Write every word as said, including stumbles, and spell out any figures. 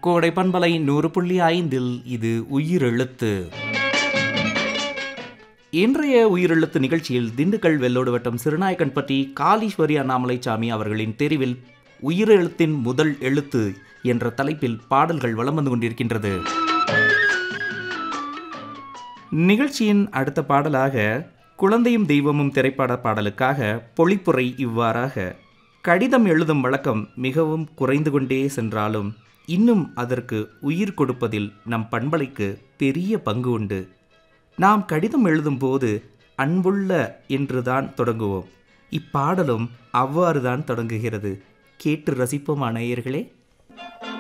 கோடை பண்பலை நூறு புள்ளி ஐந்தில் இது உயிரெழுத்து. இன்றைய உயிரெழுத்து நிகழ்ச்சியில் திண்டுக்கல் வெள்ளோடு வட்டம் சிறுநாயக்கன்பட்டி காளீஸ்வரி அண்ணாமலைசாமி அவர்களின் தெரிவில் உயிரெழுத்தின் முதல் எழுத்து என்ற தலைப்பில் பாடல்கள் வலம் வந்து கொண்டிருக்கின்றது. நிகழ்ச்சியின் அடுத்த பாடலாக குழந்தையும் தெய்வமும் திரைப்பட பாடலுக்காக பொழிப்புரை இவ்வாறாக: கடிதம் எழுதும் வழக்கம் மிகவும் குறைந்து கொண்டே சென்றாலும் இன்னும் அதற்கு உயிர் கொடுப்பதில் நம் பண்பலைக்கு பெரிய பங்கு உண்டு. நாம் கடிதம் எழுதும் போது அன்புள்ள என்றுதான் தொடங்குவோம். இப்பாடலும் அவ்வாறுதான் தொடங்குகிறது. கேட்டு ரசிப்போமா நேயர்களே?